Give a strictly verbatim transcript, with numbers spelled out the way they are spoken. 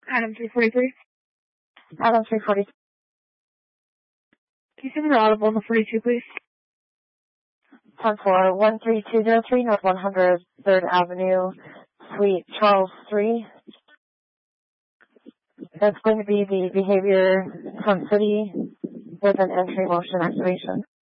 Adam three forty-three. Adam three forty. Can you send me the audible on the forty-two, please? ten four, one three two zero three North one hundred third Avenue, Suite Charles three. That's going to be the behavior from city with an entry motion activation.